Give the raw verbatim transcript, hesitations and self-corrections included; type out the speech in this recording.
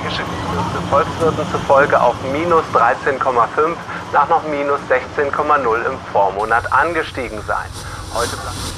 Geschäftsführende Volkswirten zufolge auf minus dreizehn Komma fünf nach noch minus sechzehn Komma null im Vormonat angestiegen sein. Heute